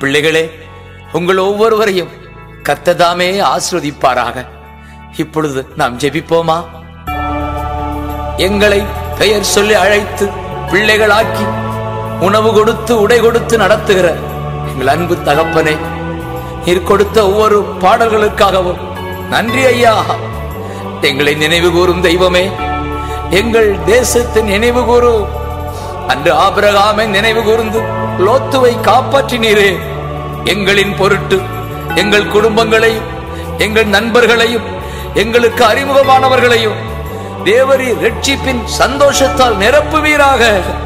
பிள்ளைகளே, உங்கள் ஒவ்வொருவரையும் கர்த்ததாமே ஆசீர்வதிப்பாராக. இப்பொழுது நாம் ஜெபிப்போமா? எங்களை பெயர் சொல்லி அழைத்து பிள்ளைகளாக்கி உணவு கொடுத்து உடை கொடுத்து நடத்துகிற எங்கள் அன்பு தகப்பனே, நீர் கொடுத்த ஒவ்வொரு பாடல்களுக்காகவும் நன்றி ஐயா. எங்களை நினைவு கூறும் தெய்வமே, எங்கள் தேசத்தை நினைவு கூறும். அன்று ஆபிரகாமை நினைவு கூர்ந்து லோத்துவை காப்பாற்றினீரே. எங்களின் பொருட்டு எங்கள் குடும்பங்களையும் எங்கள் நண்பர்களையும் எங்களுக்கு அறிமுகமானவர்களையும் தேவரி ரட்சிப்பின் சந்தோஷத்தால் நிரப்புவீராக.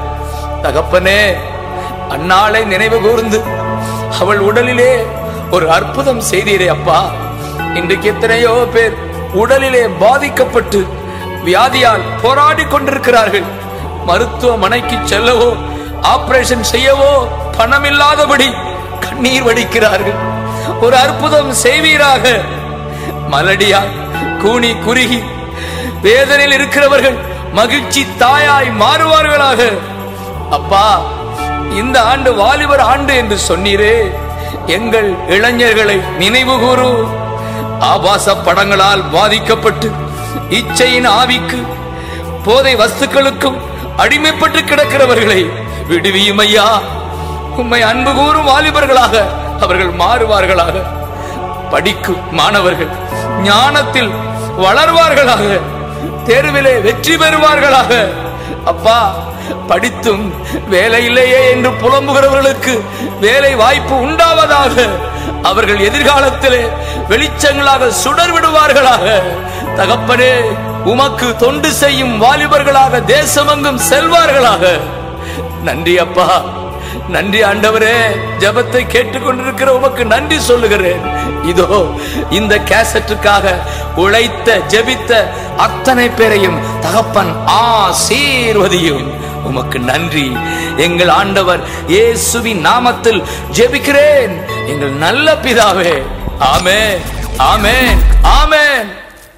தகப்பனே, அன்னாளை நினைவு கூர்ந்து அவள் உடலிலே ஒரு அற்புதம் செய்தீரே அப்பா. இன்றைக்கு எத்தனையோ பேர் உடலிலே பாதிக்கப்பட்டு வியாதியால் போராடி கொண்டிருக்கிறார்கள். மருத்துவமனைக்கு செல்லவோ ஆபரேஷன் செய்யவோ பணம் இல்லாதபடி கண்ணீர் வடிக்கிறார்கள். ஒரு அற்புதம் செய்வீராக. மலடியாய் கூனி குறுகி வேதனையில் இருக்கிறவர்கள் மகிழ்ச்சி தாயாய் மாறுவார்களாக. அப்பா, இந்த ஆண்டு வாலிபர் ஆண்டு என்று சொன்னீரே. எங்கள் இளைஞர்களை நினைவு கூறு. ஆபாச படங்களால் பாதிக்கப்பட்டு இச்சையின் ஆவிக்கு போதை வஸ்துக்களுக்கும் அடிமைப்பட்டு கிடக்கிறவர்களை விடுவியும் ஐயா. உம்மை அன்பு கூறும் வாலிபர்களாக அவர்கள் மாறுவார்களாக. படிக்கும் மாணவர்கள் ஞானத்தில் வளர்வார்களாக. தேர்விலே வெற்றி பெறுவார்களாக. அப்பா, படித்தும் வேலை இல்லையே என்று புலம்புகிறவர்களுக்கு வேலை வாய்ப்பு உண்டாவதாக. அவர்கள் எதிர்காலத்திலே வெளிச்சங்களாக சுடர் விடுவார்களாக. தகப்பனே, உமக்கு தொண்டு செய்யும் வாலிபர்களாக தேசமெங்கும் செல்வார்களாக. நன்றி அப்பா, நன்றி ஆண்டவரே. ஜெபத்தை கேட்டுக்கொண்டிருக்கிற உமக்கு நன்றி சொல்லுகிறேன். இதோ இந்த கேசட்டுக்காக உழைத்த ஜெபித்த அத்தனை பேரையும் தகப்பன் ஆசீர்வதியும். உமக்கு நன்றி. எங்கள் ஆண்டவர் இயேசுவின் நாமத்தில் ஜெபிக்கிறேன், எங்கள் நல்ல பிதாவே. ஆமென், ஆமென், ஆமென்.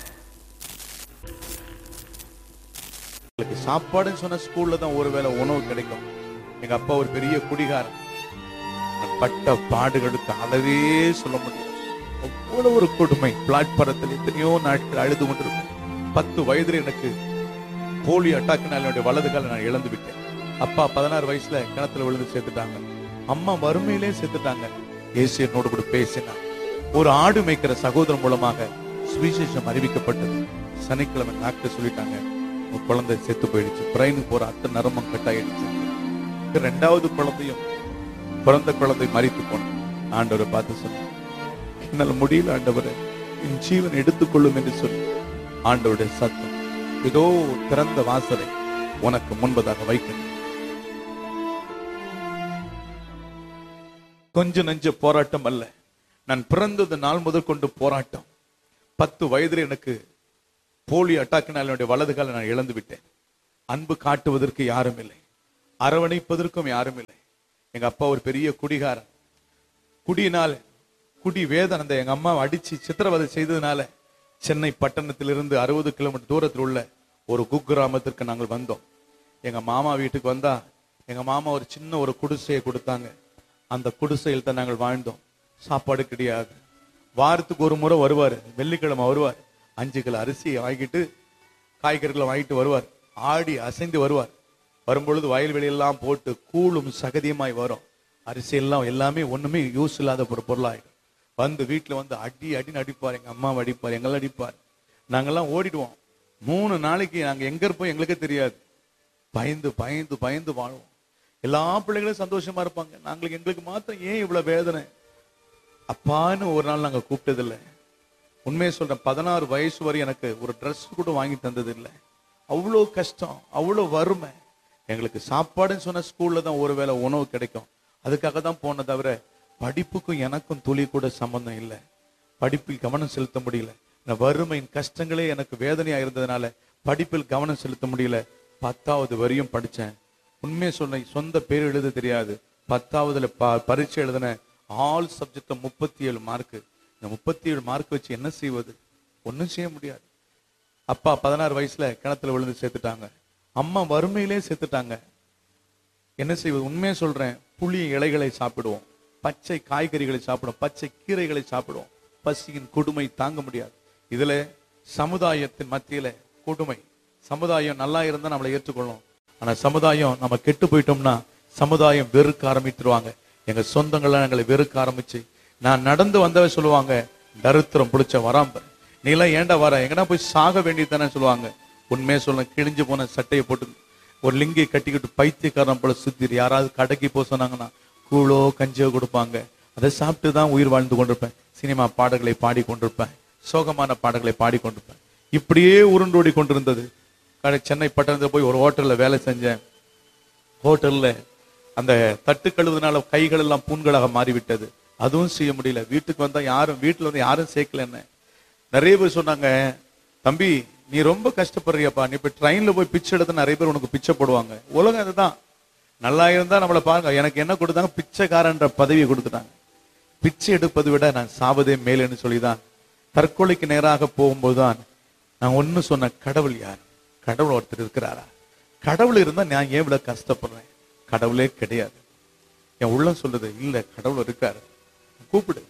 சாப்பாடுன்னு சொன்ன ஸ்கூல்ல தான் ஒருவேளை உணவு கிடைக்கும். எங்க அப்பா ஒரு பெரிய குடிகாரன். பட்ட பாடுகளுக்கு அளவே சொல்ல முடியும். அவ்வளவு ஒரு கொடுமை. பிளாட்பாரத்தில் எத்தனையோ நாட்கள் அழுது கொண்டிருக்கும். 10 வயதில் எனக்கு போலியோ அட்டாக்குனால என்னுடைய வலது காலை நான் இழந்து விட்டேன். அப்பா 16 வயசுல கிணத்துல விழுந்து சேர்த்துட்டாங்க. அம்மா வறுமையிலே சேர்த்துட்டாங்க. இயேசு என்னோடு கூட பேசினார். ஒரு ஆடு மேய்க்கிற சகோதரன் மூலமாக சுவிசேஷம் அறிவிக்கப்பட்டது. சனிக்கிழமை டாக்டர் சொல்லிட்டாங்க, உங்க குழந்தை செத்து போயிடுச்சு, பிரெயினுக்கு போற அத்தனை நரம்பம் கட்டாயிடுச்சு. 2வது குழந்தையும் பிறந்த குழந்தை மரித்து போனோம். ஆண்டவரை பார்த்து சொன்ன, என்னால் முடியல ஆண்டவரை, என் ஜீவன் எடுத்துக்கொள்ளும் என்று சொல்லி ஆண்டவருடைய சத்தம், இதோ திறந்த வாசலை உனக்கு முன்பதாக வைக்கணும். கொஞ்ச நெஞ்ச போராட்டம் அல்ல. நான் பிறந்தது நாள் முதல் கொண்டு போராட்டம். 10 வயதில் எனக்கு போலியோ அட்டாக்கினால் என்னுடைய வலது காலை நான் இழந்து விட்டேன். அன்பு காட்டுவதற்கு யாரும் இல்லை, அரவணைப்பதற்கும் யாரும் இல்லை. எங்க அப்பா ஒரு பெரிய குடிகாரன். குடியினால் குடி வேதனை எங்க அம்மாவை அடிச்சு சித்திரவதை செய்ததுனால சென்னை பட்டணத்திலிருந்து 60 கிலோமீட்டர் தூரத்தில் உள்ள ஒரு குக்கிராமத்திற்கு நாங்கள் வந்தோம். எங்க மாமா வீட்டுக்கு வந்தா எங்க மாமா ஒரு சின்ன ஒரு குடிசையை கொடுத்தாங்க. அந்த குடிசையில் தான் நாங்கள் வாழ்ந்தோம். சாப்பாடு கிடையாது. வாரத்துக்கு ஒரு முறை வருவார், வெள்ளிக்கிழமை வருவார். 5 கிலோ அரிசியை வாங்கிட்டு காய்கறிகளை வாங்கிட்டு வருவார். ஆடி அசைந்து வருவார். வரும்பொழுது வயல்வெளியெல்லாம் போட்டு கூழும் சகதியுமாய் வரும். அரிசி எல்லாம் எல்லாமே ஒண்ணுமே யூஸ் இல்லாத ஒரு பொருளாயிடும். வந்து வீட்டுல வந்து அடி அடின்னு அடிப்பார். எங்க அம்மாவை அடிப்பார், எங்களை அடிப்பார். நாங்கெல்லாம் ஓடிடுவோம். 3 நாளைக்கு நாங்க எங்க இருப்போம் எங்களுக்கே தெரியாது. பயந்து பயந்து பயந்து வாழ்வோம். எல்லா பிள்ளைகளும் சந்தோஷமா இருப்பாங்க. நாங்களுக்கு எங்களுக்கு மாத்திரம் ஏன் இவ்வளவு வேதனை? அப்பான்னு ஒரு நாள் நாங்க கூப்பிட்டதில்லை. உண்மையை சொல்றேன், 16 வயசு வரை எனக்கு ஒரு ட்ரெஸ் கூட வாங்கி தந்தது இல்லை. அவ்வளோ கஷ்டம், அவ்வளோ வறுமை. எங்களுக்கு சாப்பாடுன்னு சொன்ன ஸ்கூல்ல தான் ஒருவேளை உணவு கிடைக்கும். அதுக்காக தான் போன தவிர படிப்புக்கும் எனக்கும் துளி கூட சம்பந்தம் இல்லை. படிப்பில் கவனம் செலுத்த முடியல. வறுமையின் கஷ்டங்களே எனக்கு வேதனையா இருந்ததுனால படிப்பில் கவனம் செலுத்த முடியல. 10வது வரையும் படிச்சேன். உண்மையை சொன்ன, சொந்த பேர் எழுத தெரியாது. 10வதுல பரீட்சை எழுதின ஆல் சப்ஜெக்ட் 37 மார்க்கு. இந்த 37 மார்க் வச்சு என்ன செய்வது? ஒன்னும் செய்ய முடியாது. அப்பா 16 வயசுல கிணத்துல விழுந்து சேர்த்துட்டாங்க. அம்மா வறுமையிலே சேர்த்துட்டாங்க. என்ன செய்வது? உண்மையை சொல்றேன், புளி இலைகளை சாப்பிடுவோம். பச்சை காய்கறிகளை சாப்பிடுவோம், பச்சை கீரைகளை சாப்பிடுவோம். பசியின் கொடுமை தாங்க முடியாது. இதுல சமுதாயத்தின் மத்தியில கொடுமை. சமுதாயம் நல்லா இருந்தா நம்மளை ஏற்றுக்கொள்ளும். ஆனா சமுதாயம் நம்ம கெட்டு போயிட்டோம்னா சமுதாயம் வெறுக்க ஆரம்பித்துருவாங்க. எங்க சொந்தங்கள்லாம் எங்களை வெறுக்க ஆரம்பிச்சு, நான் நடந்து வந்தவ சொல்லுவாங்க, தரித்திரம் பிடிச்ச வராம்பர், நீ எல்லாம் ஏண்டா வர, எங்கன்னா போய் சாக வேண்டியதானே சொல்லுவாங்க. உண்மையை சொல்ல, கிழிஞ்சு போன சட்டையை போட்டு ஒரு லிங்கை கட்டிக்கிட்டு பைத்தியக்காரன் போல சுத்திரு. யாராவது கடைக்கு போக சொன்னாங்கன்னா கூழோ கஞ்சியோ கொடுப்பாங்க. அதை சாப்பிட்டு தான் உயிர் வாழ்ந்து கொண்டிருப்பேன். சினிமா பாடல்களை பாடி கொண்டிருப்பேன், சோகமான பாடல்களை பாடிக்கொண்டிருப்பேன். இப்படியே உருண்டோடி கொண்டிருந்தது. சென்னை பட்டணத்தில் போய் ஒரு ஹோட்டல்ல வேலை செஞ்சேன். ஹோட்டல்ல அந்த தட்டு கழுவுனால கைகள் எல்லாம் பூண்களாக மாறிவிட்டது. அதுவும் செய்ய முடியல. வீட்டுக்கு வந்தா வீட்டுல வந்து யாரும் சேர்க்கல. என்ன நிறைய பேர் சொன்னாங்க, தம்பி நீ ரொம்ப கஷ்டப்படுறியப்பா, நீ இப்ப ட்ரெயின்ல போய் பிச்சை எடுத்து நிறைய பேர் உனக்கு பிச்சை போடுவாங்க. உலகம் இதுதான். நல்லா இருந்தா நம்மளை பாருங்க, எனக்கு என்ன கொடுத்தாங்க, பிச்சைக்காரன்ற பதவியை கொடுத்துட்டாங்க. பிச்சை எடுப்பதை விட நான் சாவதே மேலேன்னு சொல்லிதான் தற்கொலைக்கு நேராக போகும்போதுதான் நான் ஒன்னு சொன்ன, கடவுள் யார்? கடவுள் ஒருத்தர் இருக்கிறாரா? கடவுள் இருந்தா நான் ஏன் இவ்வளவு கஷ்டப்படுறேன்? கடவுளே கிடையாது. என் உள்ளம் சொல்லுது, இல்ல கடவுள் இருக்காரு, கூப்பிடு.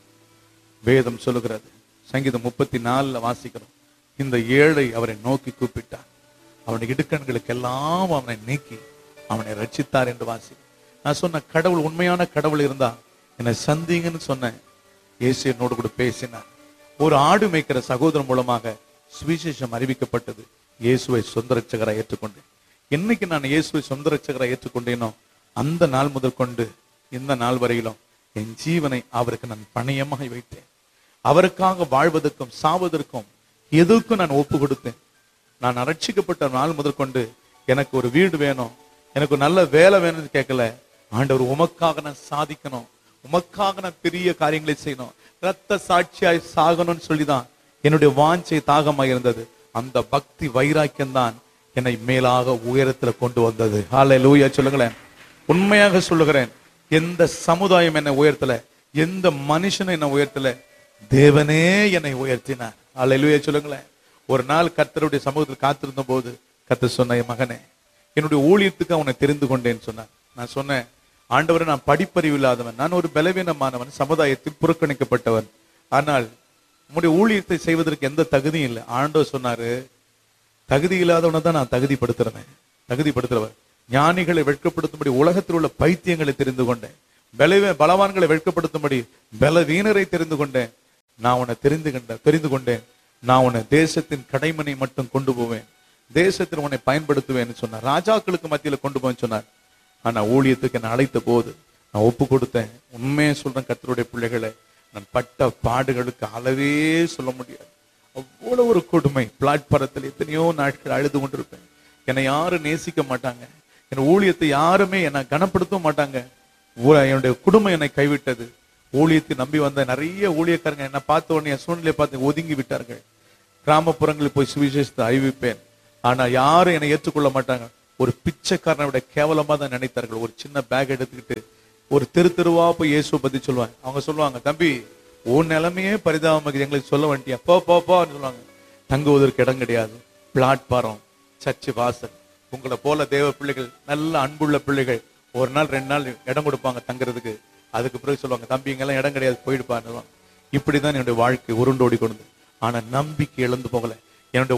வேதம் சொல்லுகிறது, சங்கீதம் 34 வாசிக்கிறோம், இந்த ஏழை அவரை நோக்கி கூப்பிட்டார், அவனுடைய இடுக்கண்களுக்கு எல்லாம் அவனை நீக்கி அவனை ரட்சித்தார் என்று வாசி. நான் சொன்ன, கடவுள் உண்மையான கடவுள் இருந்தா என்னை சந்திங்கன்னு சொன்னேன். இயேசு என்னோடு கூட பேசினார். ஒரு ஆடு மேய்க்கிற சகோதரன் மூலமாக சுவிசேஷம் அறிவிக்கப்பட்டது. இயேசுவை சொந்த ரட்சகராய் ஏற்றுக்கொண்டேன். என்னைக்கு நான் இயேசுவை சொந்த ரட்சகராய் ஏற்றுக்கொண்டேனோ அந்த நாள் முதல் கொண்டு இந்த நாள் வரையிலும் என் ஜீவனை அவருக்கு நான் பணியமாக வைத்தேன். அவருக்காக வாழ்வதற்கும் சாவதற்கும் எதுக்கும் நான் ஒப்பு கொடுத்தேன். நான் ரட்சிக்கப்பட்ட நாள் முதல் கொண்டு எனக்கு ஒரு வீடு வேணும், எனக்கு ஒரு நல்ல வேலை வேணும்னு கேட்கல. ஆண்டவர், உமக்காக நான் சாதிக்கணும், உமக்காக நான் பெரிய காரியங்களை செய்யணும், ரத்த சாட்சியாய் சாகணும்னு சொல்லிதான் என்னுடைய வாஞ்சை தாகமாக இருந்தது. அந்த பக்தி வைராக்கியம் தான் என்னை மேலாக உயரத்துல கொண்டு வந்தது. ஹல்லேலூயா சொல்லுங்களேன். உண்மையாக சொல்லுகிறேன், எந்த சமுதாயம் என்னை உயர்த்தல, எந்த மனுஷனும் என்னை உயர்த்தல, தேவனே என்னை உயர்த்தினார். ஹல்லேலூயா சொல்லுங்களேன். ஒரு நாள் கர்த்தருடைய சமூகத்தில் காத்திருந்த போது கர்த்தர் சொன்ன, என் மகனே, என்னுடைய ஊழியத்துக்கு அவனை தெரிந்து கொண்டேன்னு சொன்னார். நான் சொன்னேன், ஆண்டவரை, நான் படிப்பறிவு இல்லாதவன், நான் ஒரு பலவீனமானவன், சமுதாயத்தில் புறக்கணிக்கப்பட்டவன், ஆனால் உங்களுடைய ஊழியத்தை செய்வதற்கு எந்த தகுதியும் இல்லை. ஆண்டவர் சொன்னாரு, தகுதி இல்லாதவனை தான் நான் தகுதிப்படுத்துறவன். ஞானிகளை வெட்கப்படுத்தும்படி உலகத்தில் உள்ள பைத்தியங்களை தெரிந்து கொண்டேன், பலவான்களை வெட்கப்படுத்தும்படி பலவீனரை தெரிந்து கொண்டேன். நான் உன்னை தெரிந்து கொண்டேன். நான் உன்னை தேசத்தின் கடைமனை மட்டும் கொண்டு போவேன், தேசத்தில் உன்னை பயன்படுத்துவேன்னு சொன்னார். ராஜாக்களுக்கு மத்தியில கொண்டு போவேன்னு சொன்னார். ஆனா ஊழியத்துக்கு என்னை அழைத்த போது நான் ஒப்பு கொடுத்தேன். உண்மையை சொல்றேன், கர்த்தருடைய பிள்ளைகளை, நான் பட்ட பாடுகளுக்கு அளவே சொல்ல முடியாது. அவ்வளவு ஒரு கொடுமை. பிளாட்பாரத்தில் எத்தனையோ நாட்கள் அழுது கொண்டிருப்பேன். என்னை யாரும் நேசிக்க மாட்டாங்க, என் ஊழியத்தை யாருமே என்னை கனப்படுத்த மாட்டாங்க. என்னுடைய குடும்பம் என்னை கைவிட்டது. ஊழியத்தை நம்பி வந்த நிறைய ஊழியக்காரங்க என்னை பார்த்த உடனே என் சூழ்நிலை பார்த்து ஒதுங்கி விட்டார்கள். கிராமப்புறங்களில் போய் சுவிசேஷத்தை அறிவிப்பேன், ஆனா யாரும் என்னை ஏற்றுக்கொள்ள மாட்டாங்க. ஒரு பிச்சைக்காரனை விட கேவலமா தான் நினைத்தார்கள். ஒரு சின்ன பேக் எடுத்துக்கிட்டு ஒரு தெருவா போய் இயேசுவை பத்தி சொல்லுவாங்க. அவங்க சொல்லுவாங்க, தம்பி உன் நிலைமையே பரிதாபமாக எங்களுக்கு சொல்ல வேண்டியா, போன்னு சொல்லுவாங்க. தங்குவதற்கு இடம் கிடையாது, பிளாட்பாரம், சர்ச்சு வாசல். உங்களை போல தேவ பிள்ளைகள், நல்ல அன்புள்ள பிள்ளைகள், ஒரு நாள் 2 நாள் இடம் கொடுப்பாங்க தங்குறதுக்கு. அதுக்கு பிறகு சொல்லுவாங்க, தம்பி இங்கெல்லாம் இடம் கிடையாது, போயிடுப்பான்னு. இப்படிதான் என்னுடைய வாழ்க்கை உருண்டோடி கொண்டு. ஆனா நம்பிக்கை இழந்து போகல. என்னுடைய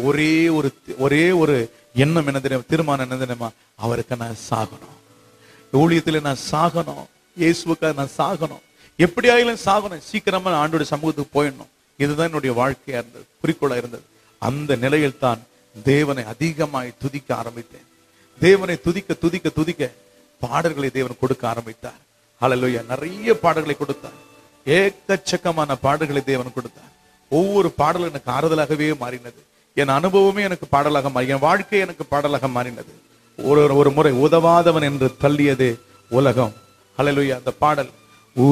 ஒரே ஒரு எண்ணம் என்ன தெரியுமா, தீர்மானம் என்ன தெரியுமா, அவருக்கு நான் சாகணும், ஊழியத்துல நான் சாகணும், இயேசுவுக்காக நான் சாகணும், எப்படியாயிலும் சாகணும், சீக்கிரமா ஆண்டோட சமூகத்துக்கு போயிடணும். இதுதான் என்னுடைய வாழ்க்கையா இருந்தது, குறிக்கோளா இருந்தது. அந்த நிலையில் தான் தேவனை அதிகமாய் துதிக்க ஆரம்பித்தேன். தேவனை துதிக்க துதிக்க துதிக்க பாடல்களை தேவன் கொடுக்க ஆரம்பித்தார். ஹல்லேலூயா. நிறைய பாடல்களை கொடுத்தார், ஏக்கச்சக்கமான பாடல்களை தேவன் கொடுத்தார். ஒவ்வொரு பாடலும் எனக்கு ஆறுதலாகவே மாறினது. என் அனுபவமே எனக்கு பாடலாக மாறி, என் வாழ்க்கை எனக்கு பாடலாக மாறினது. ஒரு முறை உதவாதவன் என்று தள்ளியது உலகம். ஹல்லேலூயா. அந்த பாடல்